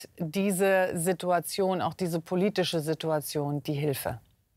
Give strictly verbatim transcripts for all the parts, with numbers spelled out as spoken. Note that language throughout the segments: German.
diese Situation, auch diese politische Situation, die Hilfe?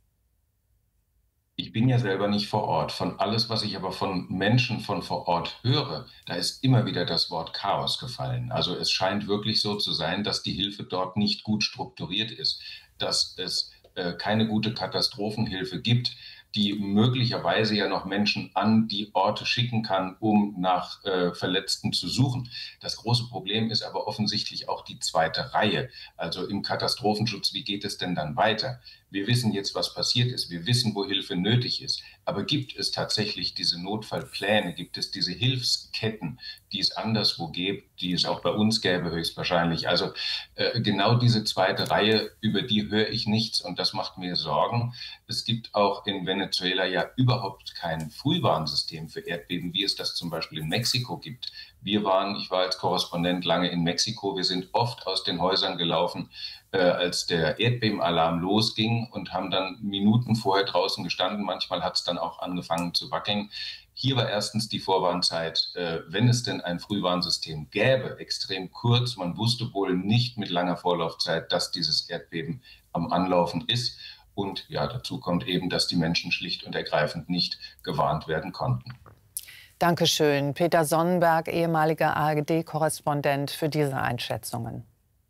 Ich bin ja selber nicht vor Ort. Von alles, was ich aber von Menschen von vor Ort höre, da ist immer wieder das Wort Chaos gefallen. Also es scheint wirklich so zu sein, dass die Hilfe dort nicht gut strukturiert ist, dass es äh, keine gute Katastrophenhilfe gibt, die möglicherweise ja noch Menschen an die Orte schicken kann, um nach äh, Verletzten zu suchen. Das große Problem ist aber offensichtlich auch die zweite Reihe. Also im Katastrophenschutz, wie geht es denn dann weiter? Wir wissen jetzt, was passiert ist. Wir wissen, wo Hilfe nötig ist. Aber gibt es tatsächlich diese Notfallpläne? Gibt es diese Hilfsketten, die es anderswo gibt, die es auch bei uns gäbe höchstwahrscheinlich? Also äh, genau diese zweite Reihe, über die höre ich nichts und das macht mir Sorgen. Es gibt auch in Venezuela ja überhaupt kein Frühwarnsystem für Erdbeben, wie es das zum Beispiel in Mexiko gibt. Wir waren, ich war als Korrespondent lange in Mexiko, wir sind oft aus den Häusern gelaufen, äh, als der Erdbebenalarm losging und haben dann Minuten vorher draußen gestanden. Manchmal hat es dann auch angefangen zu wackeln. Hier war erstens die Vorwarnzeit, äh, wenn es denn ein Frühwarnsystem gäbe, extrem kurz. Man wusste wohl nicht mit langer Vorlaufzeit, dass dieses Erdbeben am Anlaufen ist. Und ja, dazu kommt eben, dass die Menschen schlicht und ergreifend nicht gewarnt werden konnten. Dankeschön, Peter Sonnenberg, ehemaliger A R D-Korrespondent, für diese Einschätzungen.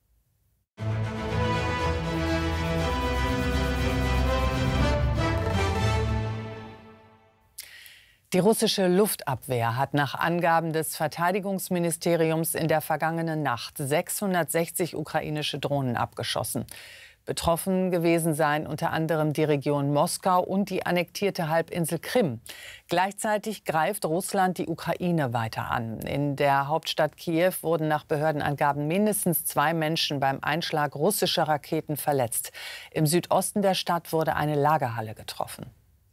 Die russische Luftabwehr hat nach Angaben des Verteidigungsministeriums in der vergangenen Nacht sechshundertsechzig ukrainische Drohnen abgeschossen. Betroffen gewesen seien unter anderem die Region Moskau und die annektierte Halbinsel Krim. Gleichzeitig greift Russland die Ukraine weiter an. In der Hauptstadt Kiew wurden nach Behördenangaben mindestens zwei Menschen beim Einschlag russischer Raketen verletzt. Im Südosten der Stadt wurde eine Lagerhalle getroffen.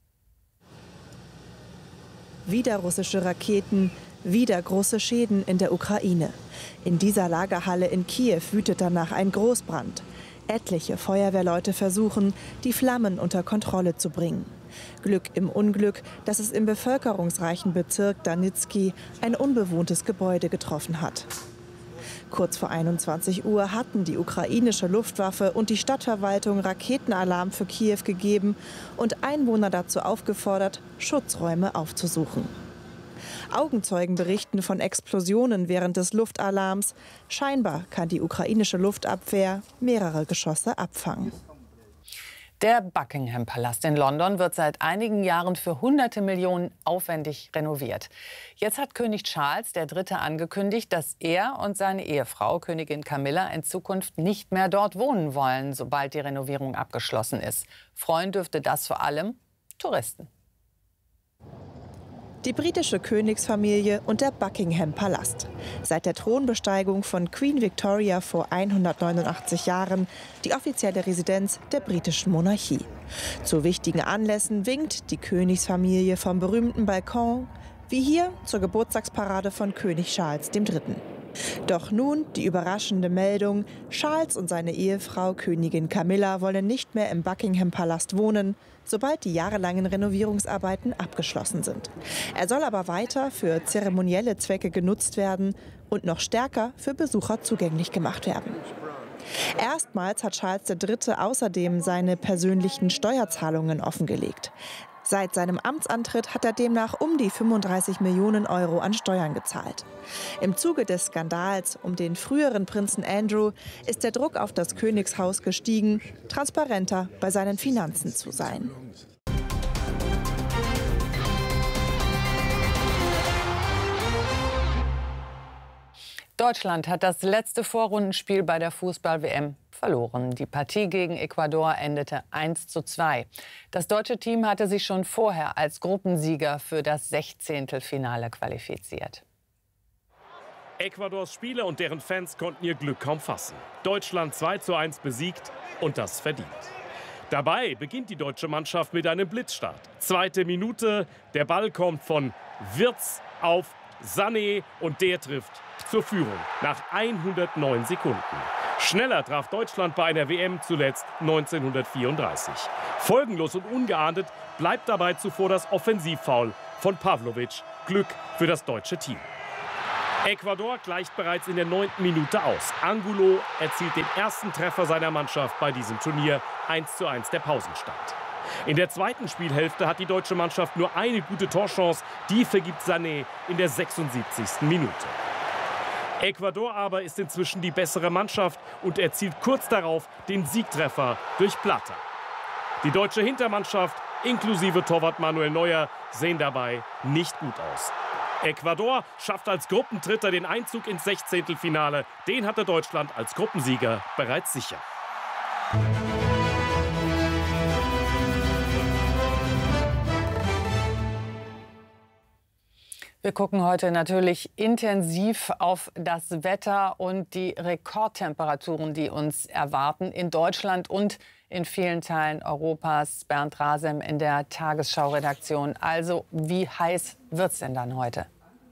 Wieder russische Raketen, wieder große Schäden in der Ukraine. In dieser Lagerhalle in Kiew wütet danach ein Großbrand. Etliche Feuerwehrleute versuchen, die Flammen unter Kontrolle zu bringen. Glück im Unglück, dass es im bevölkerungsreichen Bezirk Danitski ein unbewohntes Gebäude getroffen hat. Kurz vor einundzwanzig Uhr hatten die ukrainische Luftwaffe und die Stadtverwaltung Raketenalarm für Kiew gegeben und Einwohner dazu aufgefordert, Schutzräume aufzusuchen. Augenzeugen berichten von Explosionen während des Luftalarms. Scheinbar kann die ukrainische Luftabwehr mehrere Geschosse abfangen. Der Buckingham-Palast in London wird seit einigen Jahren für hunderte Millionen aufwendig renoviert. Jetzt hat König Charles der Dritte angekündigt, dass er und seine Ehefrau, Königin Camilla, in Zukunft nicht mehr dort wohnen wollen, sobald die Renovierung abgeschlossen ist. Freuen dürfte das vor allem Touristen. Die britische Königsfamilie und der Buckingham-Palast. Seit der Thronbesteigung von Queen Victoria vor hundertneunundachtzig Jahren die offizielle Residenz der britischen Monarchie. Zu wichtigen Anlässen winkt die Königsfamilie vom berühmten Balkon, wie hier zur Geburtstagsparade von König Charles der Dritte. Doch nun die überraschende Meldung, Charles und seine Ehefrau Königin Camilla wollen nicht mehr im Buckingham-Palast wohnen, sobald die jahrelangen Renovierungsarbeiten abgeschlossen sind. Er soll aber weiter für zeremonielle Zwecke genutzt werden und noch stärker für Besucher zugänglich gemacht werden. Erstmals hat Charles der Dritte außerdem seine persönlichen Steuerzahlungen offengelegt. Seit seinem Amtsantritt hat er demnach um die fünfunddreißig Millionen Euro an Steuern gezahlt. Im Zuge des Skandals um den früheren Prinzen Andrew ist der Druck auf das Königshaus gestiegen, transparenter bei seinen Finanzen zu sein. Deutschland hat das letzte Vorrundenspiel bei der Fußball-W M verloren. Die Partie gegen Ecuador endete eins zu zwei. Das deutsche Team hatte sich schon vorher als Gruppensieger für das Sechzehntelfinale qualifiziert. Ecuadors Spieler und deren Fans konnten ihr Glück kaum fassen. Deutschland zwei zu eins besiegt und das verdient. Dabei beginnt die deutsche Mannschaft mit einem Blitzstart. Zweite Minute, der Ball kommt von Wirtz auf Sané und der trifft zur Führung nach hundertneun Sekunden. Schneller traf Deutschland bei einer W M zuletzt neunzehnhundertvierunddreißig. Folgenlos und ungeahndet bleibt dabei zuvor das Offensivfoul von Pavlovic. Glück für das deutsche Team. Ecuador gleicht bereits in der neunten Minute aus. Angulo erzielt den ersten Treffer seiner Mannschaft bei diesem Turnier. eins zu eins der Pausenstand. In der zweiten Spielhälfte hat die deutsche Mannschaft nur eine gute Torchance. Die vergibt Sané in der sechsundsiebzigsten Minute. Ecuador aber ist inzwischen die bessere Mannschaft und erzielt kurz darauf den Siegtreffer durch Plata. Die deutsche Hintermannschaft, inklusive Torwart Manuel Neuer, sehen dabei nicht gut aus. Ecuador schafft als Gruppendritter den Einzug ins Sechzehntelfinale. Den hatte Deutschland als Gruppensieger bereits sicher. Wir gucken heute natürlich intensiv auf das Wetter und die Rekordtemperaturen, die uns erwarten in Deutschland und in vielen Teilen Europas. Bernd Rasem in der Tagesschau-Redaktion. Also, wie heiß wird's denn dann heute?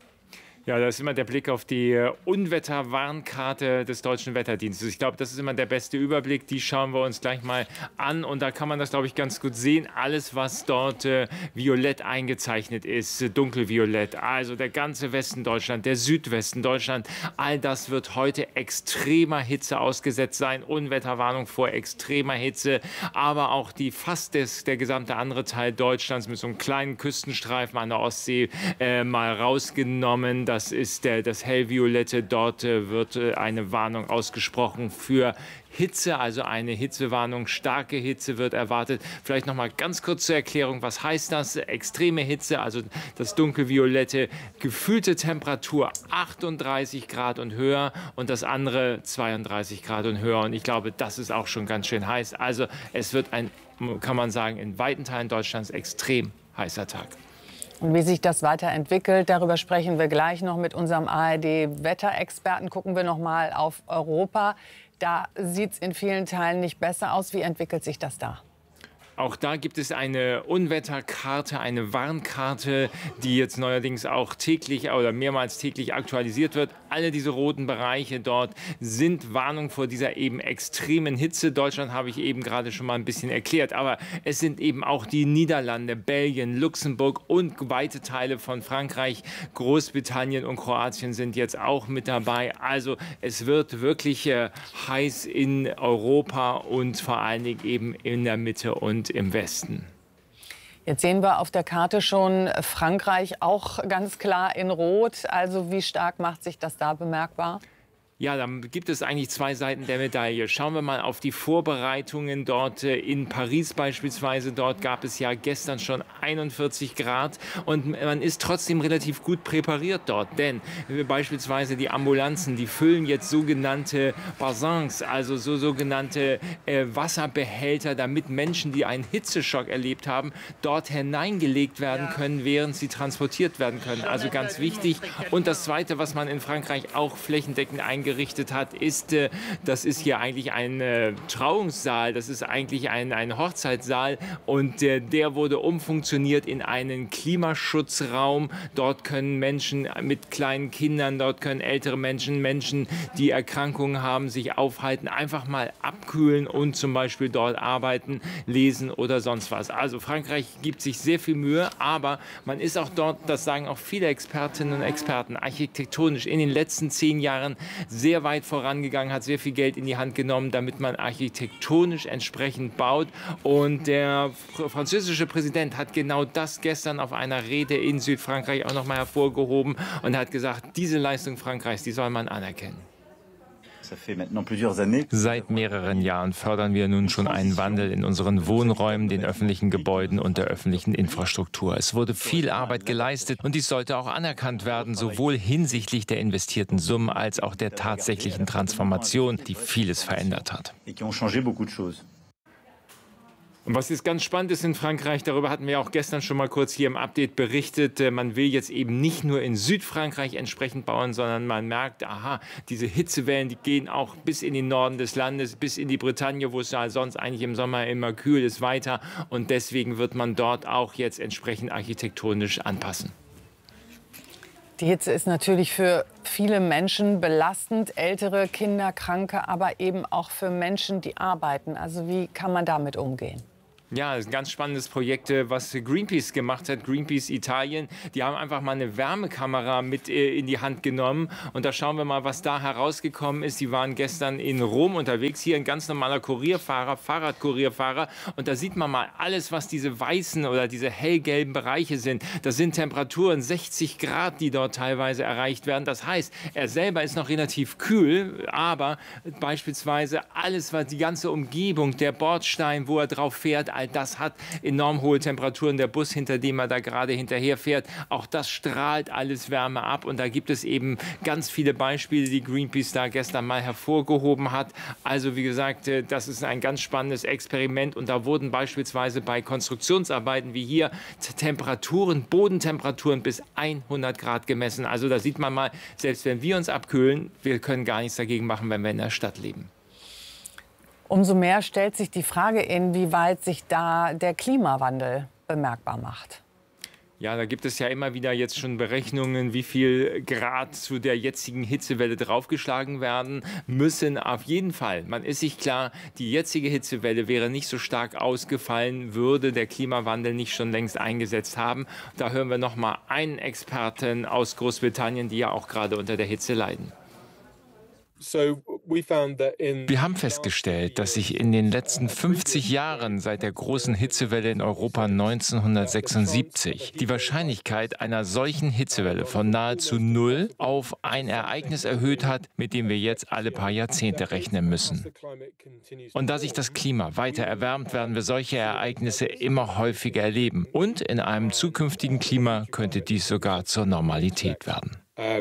Ja, das ist immer der Blick auf die Unwetterwarnkarte des Deutschen Wetterdienstes. Ich glaube, das ist immer der beste Überblick. Die schauen wir uns gleich mal an. Und da kann man das, glaube ich, ganz gut sehen. Alles, was dort äh, violett eingezeichnet ist, äh, dunkelviolett. Also der ganze Westen Deutschland, der Südwesten Deutschland. All das wird heute extremer Hitze ausgesetzt sein. Unwetterwarnung vor extremer Hitze. Aber auch die fast des, der gesamte andere Teil Deutschlands mit so einem kleinen Küstenstreifen an der Ostsee äh, mal rausgenommen. Das ist der, das hellviolette. Dort äh, wird äh, eine Warnung ausgesprochen für Hitze, also eine Hitzewarnung. Starke Hitze wird erwartet. Vielleicht noch mal ganz kurz zur Erklärung, was heißt das? Extreme Hitze, also das dunkelviolette, gefühlte Temperatur achtunddreißig Grad und höher und das andere zweiunddreißig Grad und höher. Und ich glaube, das ist auch schon ganz schön heiß. Also es wird ein, kann man sagen, in weiten Teilen Deutschlands extrem heißer Tag. Und wie sich das weiterentwickelt, darüber sprechen wir gleich noch mit unserem A R D-Wetterexperten. Gucken wir noch mal auf Europa. Da sieht es in vielen Teilen nicht besser aus. Wie entwickelt sich das da? Auch da gibt es eine Unwetterkarte, eine Warnkarte, die jetzt neuerdings auch täglich oder mehrmals täglich aktualisiert wird. Alle diese roten Bereiche dort sind Warnung vor dieser eben extremen Hitze. Deutschland habe ich eben gerade schon mal ein bisschen erklärt, aber es sind eben auch die Niederlande, Belgien, Luxemburg und weite Teile von Frankreich, Großbritannien und Kroatien sind jetzt auch mit dabei. Also es wird wirklich äh, heiß in Europa und vor allen Dingen eben in der Mitte und im Westen. Jetzt sehen wir auf der Karte schon Frankreich auch ganz klar in Rot. Also wie stark macht sich das da bemerkbar? Ja, dann gibt es eigentlich zwei Seiten der Medaille. Schauen wir mal auf die Vorbereitungen dort in Paris beispielsweise. Dort gab es ja gestern schon einundvierzig Grad und man ist trotzdem relativ gut präpariert dort. Denn beispielsweise die Ambulanzen, die füllen jetzt sogenannte Bassins, also so sogenannte äh, Wasserbehälter, damit Menschen, die einen Hitzeschock erlebt haben, dort hineingelegt werden können, während sie transportiert werden können. Also ganz wichtig. Und das Zweite, was man in Frankreich auch flächendeckend eingerichtet gerichtet hat, ist, äh, das ist hier eigentlich ein äh, Trauungssaal, das ist eigentlich ein, ein Hochzeitssaal und äh, der wurde umfunktioniert in einen Klimaschutzraum. Dort können Menschen mit kleinen Kindern, dort können ältere Menschen, Menschen, die Erkrankungen haben, sich aufhalten, einfach mal abkühlen und zum Beispiel dort arbeiten, lesen oder sonst was. Also Frankreich gibt sich sehr viel Mühe, aber man ist auch dort, das sagen auch viele Expertinnen und Experten, architektonisch in den letzten zehn Jahren sehr weit vorangegangen, hat sehr viel Geld in die Hand genommen, damit man architektonisch entsprechend baut. Und der französische Präsident hat genau das gestern auf einer Rede in Südfrankreich auch noch mal hervorgehoben und hat gesagt, diese Leistung Frankreichs, die soll man anerkennen. Seit mehreren Jahren fördern wir nun schon einen Wandel in unseren Wohnräumen, den öffentlichen Gebäuden und der öffentlichen Infrastruktur. Es wurde viel Arbeit geleistet und dies sollte auch anerkannt werden, sowohl hinsichtlich der investierten Summen als auch der tatsächlichen Transformation, die vieles verändert hat. Und was jetzt ganz spannend ist in Frankreich, darüber hatten wir auch gestern schon mal kurz hier im Update berichtet, man will jetzt eben nicht nur in Südfrankreich entsprechend bauen, sondern man merkt, aha, diese Hitzewellen, die gehen auch bis in den Norden des Landes, bis in die Bretagne, wo es ja sonst eigentlich im Sommer immer kühl ist, weiter. Und deswegen wird man dort auch jetzt entsprechend architektonisch anpassen. Die Hitze ist natürlich für viele Menschen belastend, ältere, Kinder, Kranke, aber eben auch für Menschen, die arbeiten. Also wie kann man damit umgehen? Ja, das ist ein ganz spannendes Projekt, was Greenpeace gemacht hat. Greenpeace Italien, die haben einfach mal eine Wärmekamera mit in die Hand genommen. Und da schauen wir mal, was da herausgekommen ist. Die waren gestern in Rom unterwegs. Hier ein ganz normaler Kurierfahrer, Fahrradkurierfahrer. Und da sieht man mal alles, was diese weißen oder diese hellgelben Bereiche sind. Das sind Temperaturen sechzig Grad, die dort teilweise erreicht werden. Das heißt, er selber ist noch relativ kühl, aber beispielsweise alles, was die ganze Umgebung, der Bordstein, wo er drauf fährt, all das hat enorm hohe Temperaturen. Der Bus, hinter dem er da gerade hinterher fährt, auch das strahlt alles Wärme ab. Und da gibt es eben ganz viele Beispiele, die Greenpeace da gestern mal hervorgehoben hat. Also wie gesagt, das ist ein ganz spannendes Experiment. Und da wurden beispielsweise bei Konstruktionsarbeiten wie hier Temperaturen, Bodentemperaturen bis hundert Grad gemessen. Also da sieht man mal, selbst wenn wir uns abkühlen, wir können gar nichts dagegen machen, wenn wir in der Stadt leben. Umso mehr stellt sich die Frage, inwieweit sich da der Klimawandel bemerkbar macht. Ja, da gibt es ja immer wieder jetzt schon Berechnungen, wie viel Grad zu der jetzigen Hitzewelle draufgeschlagen werden müssen. Auf jeden Fall, man ist sich klar, die jetzige Hitzewelle wäre nicht so stark ausgefallen, würde der Klimawandel nicht schon längst eingesetzt haben. Da hören wir noch mal einen Experten aus Großbritannien, die ja auch gerade unter der Hitze leiden. Wir haben festgestellt, dass sich in den letzten fünfzig Jahren seit der großen Hitzewelle in Europa neunzehnhundertsechsundsiebzig die Wahrscheinlichkeit einer solchen Hitzewelle von nahezu null auf ein Ereignis erhöht hat, mit dem wir jetzt alle paar Jahrzehnte rechnen müssen. Und da sich das Klima weiter erwärmt, werden wir solche Ereignisse immer häufiger erleben. Und in einem zukünftigen Klima könnte dies sogar zur Normalität werden.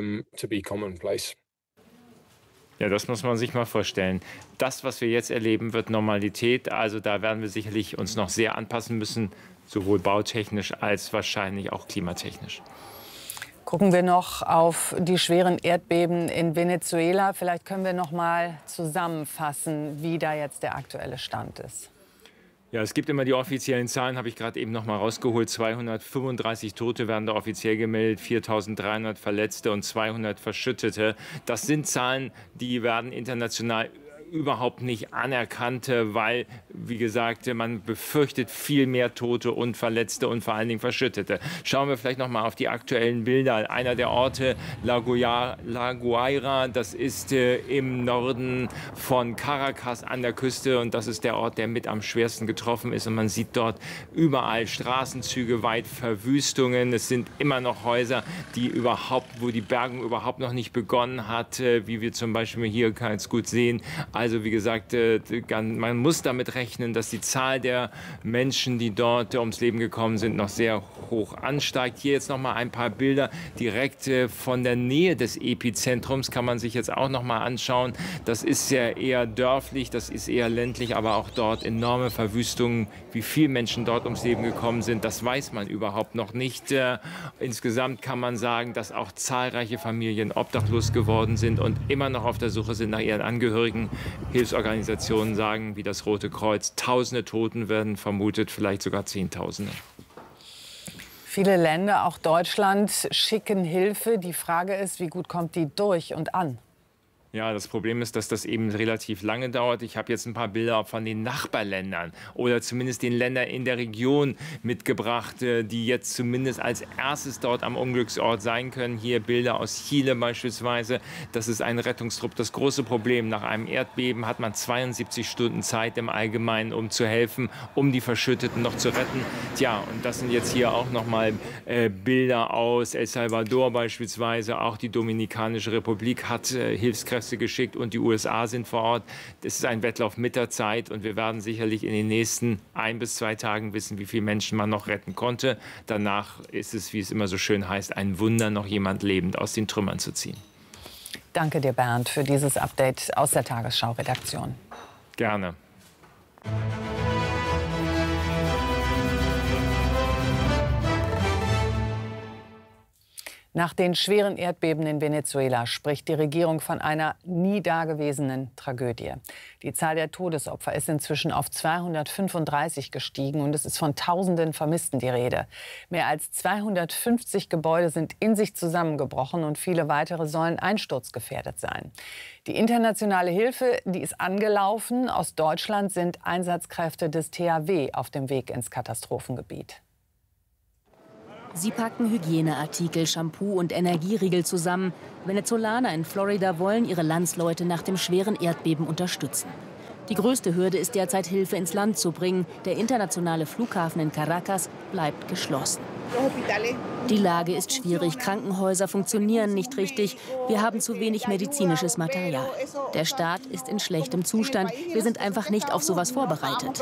Ja, das muss man sich mal vorstellen. Das, was wir jetzt erleben, wird Normalität. Also da werden wir sicherlich uns noch sehr anpassen müssen, sowohl bautechnisch als wahrscheinlich auch klimatechnisch. Gucken wir noch auf die schweren Erdbeben in Venezuela. Vielleicht können wir noch mal zusammenfassen, wie da jetzt der aktuelle Stand ist. Ja, es gibt immer die offiziellen Zahlen, habe ich gerade eben noch mal rausgeholt. zweihundertfünfunddreißig Tote werden da offiziell gemeldet, viertausenddreihundert Verletzte und zweihundert Verschüttete. Das sind Zahlen, die werden international überhaupt nicht anerkannt, weil, wie gesagt, man befürchtet viel mehr Tote und Verletzte und vor allen Dingen Verschüttete. Schauen wir vielleicht noch mal auf die aktuellen Bilder. Einer der Orte, La Guaira, das ist äh, im Norden von Caracas an der Küste und das ist der Ort, der mit am schwersten getroffen ist. Und man sieht dort überall Straßenzüge, weit Verwüstungen. Es sind immer noch Häuser, die überhaupt, wo die Bergung überhaupt noch nicht begonnen hat, äh, wie wir zum Beispiel hier ganz gut sehen. Also wie gesagt, man muss damit rechnen, dass die Zahl der Menschen, die dort ums Leben gekommen sind, noch sehr hoch ansteigt. Hier jetzt noch mal ein paar Bilder direkt von der Nähe des Epizentrums, kann man sich jetzt auch noch mal anschauen. Das ist ja eher dörflich, das ist eher ländlich, aber auch dort enorme Verwüstungen. Wie viele Menschen dort ums Leben gekommen sind, das weiß man überhaupt noch nicht. Insgesamt kann man sagen, dass auch zahlreiche Familien obdachlos geworden sind und immer noch auf der Suche sind nach ihren Angehörigen. Hilfsorganisationen sagen, wie das Rote Kreuz, Tausende Toten werden vermutet, vielleicht sogar Zehntausende. Viele Länder, auch Deutschland, schicken Hilfe. Die Frage ist, wie gut kommt die durch und an? Ja, das Problem ist, dass das eben relativ lange dauert. Ich habe jetzt ein paar Bilder von den Nachbarländern oder zumindest den Ländern in der Region mitgebracht, die jetzt zumindest als erstes dort am Unglücksort sein können. Hier Bilder aus Chile beispielsweise. Das ist ein Rettungstrupp. Das große Problem, nach einem Erdbeben hat man zweiundsiebzig Stunden Zeit im Allgemeinen, um zu helfen, um die Verschütteten noch zu retten. Tja, und das sind jetzt hier auch noch mal äh, Bilder aus El Salvador beispielsweise. Auch die Dominikanische Republik hat äh, Hilfskräfte geschickt und die U S A sind vor Ort. Das ist ein Wettlauf mit der Zeit und wir werden sicherlich in den nächsten ein bis zwei Tagen wissen, wie viele Menschen man noch retten konnte. Danach ist es, wie es immer so schön heißt, ein Wunder, noch jemand lebend aus den Trümmern zu ziehen. Danke dir, Bernd, für dieses Update aus der Tagesschau-Redaktion. Gerne. Nach den schweren Erdbeben in Venezuela spricht die Regierung von einer nie dagewesenen Tragödie. Die Zahl der Todesopfer ist inzwischen auf zweihundertfünfunddreißig gestiegen und es ist von Tausenden Vermissten die Rede. Mehr als zweihundertfünfzig Gebäude sind in sich zusammengebrochen und viele weitere sollen einsturzgefährdet sein. Die internationale Hilfe, die ist angelaufen. Aus Deutschland sind Einsatzkräfte des T H W auf dem Weg ins Katastrophengebiet. Sie packen Hygieneartikel, Shampoo und Energieriegel zusammen. Venezolaner in Florida wollen ihre Landsleute nach dem schweren Erdbeben unterstützen. Die größte Hürde ist derzeit, Hilfe ins Land zu bringen. Der internationale Flughafen in Caracas bleibt geschlossen. Die Lage ist schwierig. Krankenhäuser funktionieren nicht richtig. Wir haben zu wenig medizinisches Material. Der Staat ist in schlechtem Zustand. Wir sind einfach nicht auf sowas vorbereitet.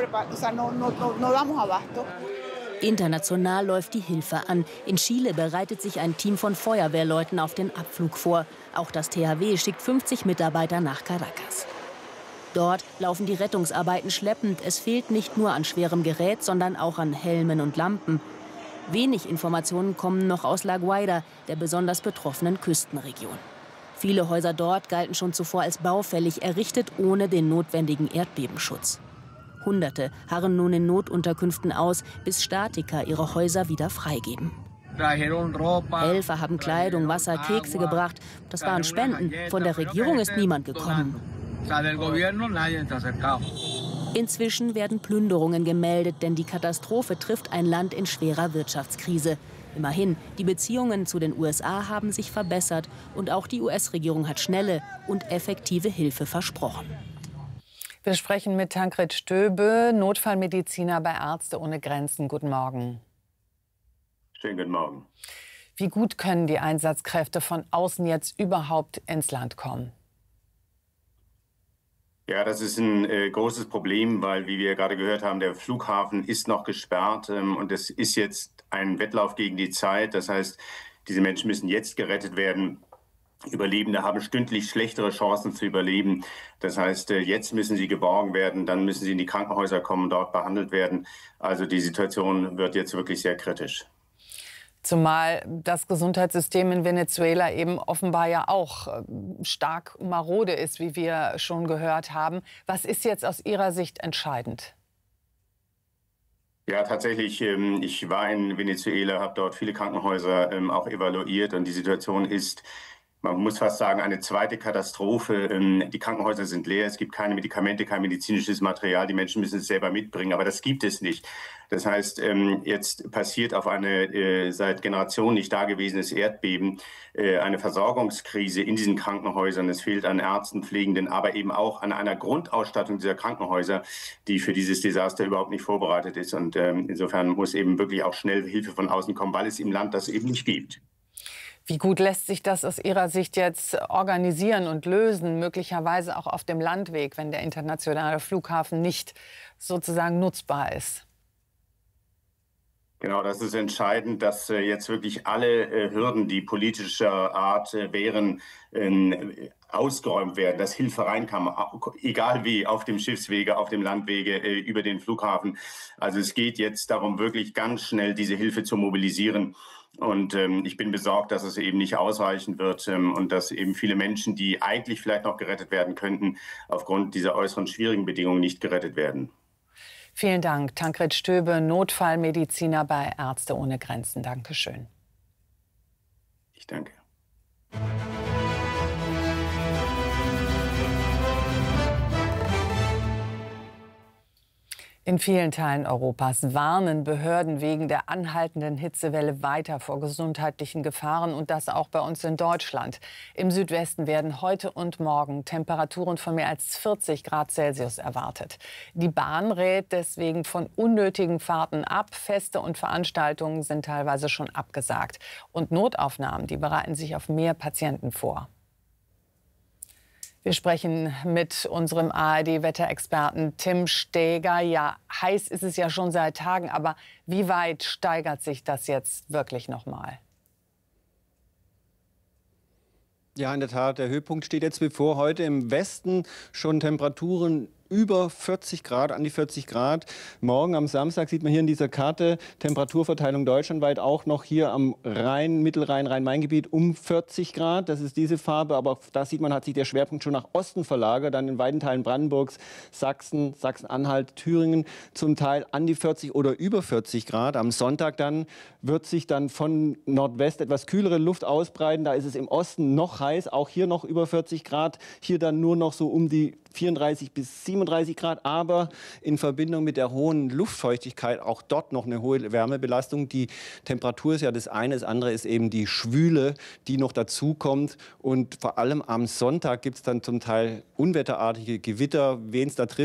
International läuft die Hilfe an. In Chile bereitet sich ein Team von Feuerwehrleuten auf den Abflug vor. Auch das T H W schickt fünfzig Mitarbeiter nach Caracas. Dort laufen die Rettungsarbeiten schleppend. Es fehlt nicht nur an schwerem Gerät, sondern auch an Helmen und Lampen. Wenig Informationen kommen noch aus La Guaira, der besonders betroffenen Küstenregion. Viele Häuser dort galten schon zuvor als baufällig, errichtet ohne den notwendigen Erdbebenschutz. Hunderte harren nun in Notunterkünften aus, bis Statiker ihre Häuser wieder freigeben. Helfer haben Kleidung, Wasser, Kekse gebracht. Das waren Spenden. Von der Regierung ist niemand gekommen. Inzwischen werden Plünderungen gemeldet, denn die Katastrophe trifft ein Land in schwerer Wirtschaftskrise. Immerhin, die Beziehungen zu den U S A haben sich verbessert und auch die U S-Regierung hat schnelle und effektive Hilfe versprochen. Wir sprechen mit Tancred Stöbe, Notfallmediziner bei Ärzte ohne Grenzen. Guten Morgen. Schönen guten Morgen. Wie gut können die Einsatzkräfte von außen jetzt überhaupt ins Land kommen? Ja, das ist ein äh, großes Problem, weil, wie wir gerade gehört haben, der Flughafen ist noch gesperrt ähm, und es ist jetzt ein Wettlauf gegen die Zeit. Das heißt, diese Menschen müssen jetzt gerettet werden. Überlebende haben stündlich schlechtere Chancen zu überleben. Das heißt, jetzt müssen sie geborgen werden, dann müssen sie in die Krankenhäuser kommen, dort behandelt werden. Also die Situation wird jetzt wirklich sehr kritisch. Zumal das Gesundheitssystem in Venezuela eben offenbar ja auch stark marode ist, wie wir schon gehört haben. Was ist jetzt aus Ihrer Sicht entscheidend? Ja, tatsächlich. Ich war in Venezuela, habe dort viele Krankenhäuser auch evaluiert und die Situation ist, man muss fast sagen, eine zweite Katastrophe. Die Krankenhäuser sind leer, es gibt keine Medikamente, kein medizinisches Material. Die Menschen müssen es selber mitbringen, aber das gibt es nicht. Das heißt, jetzt passiert auf eine seit Generationen nicht dagewesenes Erdbeben eine Versorgungskrise in diesen Krankenhäusern. Es fehlt an Ärzten, Pflegenden, aber eben auch an einer Grundausstattung dieser Krankenhäuser, die für dieses Desaster überhaupt nicht vorbereitet ist. Und insofern muss eben wirklich auch schnell Hilfe von außen kommen, weil es im Land das eben nicht gibt. Wie gut lässt sich das aus Ihrer Sicht jetzt organisieren und lösen, möglicherweise auch auf dem Landweg, wenn der internationale Flughafen nicht sozusagen nutzbar ist? Genau, das ist entscheidend, dass äh, jetzt wirklich alle äh, Hürden, die politischer Art äh, wären, äh, ausgeräumt werden, dass Hilfe reinkam, egal wie, auf dem Schiffswege, auf dem Landwege, äh, über den Flughafen. Also es geht jetzt darum, wirklich ganz schnell diese Hilfe zu mobilisieren. Und ähm, ich bin besorgt, dass es eben nicht ausreichen wird ähm, und dass eben viele Menschen, die eigentlich vielleicht noch gerettet werden könnten, aufgrund dieser äußeren schwierigen Bedingungen nicht gerettet werden. Vielen Dank, Tancred Stöbe, Notfallmediziner bei Ärzte ohne Grenzen. Dankeschön. Ich danke. In vielen Teilen Europas warnen Behörden wegen der anhaltenden Hitzewelle weiter vor gesundheitlichen Gefahren und das auch bei uns in Deutschland. Im Südwesten werden heute und morgen Temperaturen von mehr als vierzig Grad Celsius erwartet. Die Bahn rät deswegen von unnötigen Fahrten ab. Feste und Veranstaltungen sind teilweise schon abgesagt. Und Notaufnahmen, die bereiten sich auf mehr Patienten vor. Wir sprechen mit unserem A R D-Wetterexperten Tim Steger. Ja, heiß ist es ja schon seit Tagen, aber wie weit steigert sich das jetzt wirklich noch mal? Ja, in der Tat, der Höhepunkt steht jetzt bevor. Heute im Westen schon Temperaturen über vierzig Grad, an die vierzig Grad. Morgen am Samstag sieht man hier in dieser Karte Temperaturverteilung deutschlandweit auch noch hier am Rhein, Mittelrhein, Rhein-Main-Gebiet um vierzig Grad. Das ist diese Farbe, aber da sieht man, hat sich der Schwerpunkt schon nach Osten verlagert, dann in weiten Teilen Brandenburgs, Sachsen, Sachsen-Anhalt, Thüringen zum Teil an die vierzig oder über vierzig Grad. Am Sonntag dann wird sich dann von Nordwest etwas kühlere Luft ausbreiten. Da ist es im Osten noch heiß, auch hier noch über vierzig Grad. Hier dann nur noch so um die vierunddreißig bis siebenunddreißig Grad, aber in Verbindung mit der hohen Luftfeuchtigkeit auch dort noch eine hohe Wärmebelastung. Die Temperatur ist ja das eine, das andere ist eben die Schwüle, die noch dazu kommt. Und vor allem am Sonntag gibt es dann zum Teil unwetterartige Gewitter. Wen es da trifft,